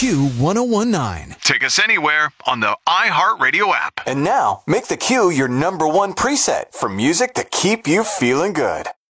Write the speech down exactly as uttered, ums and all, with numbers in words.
Q ten nineteen. Take us anywhere on the iHeartRadio app. And now, make the Q your number one preset for music to keep you feeling good.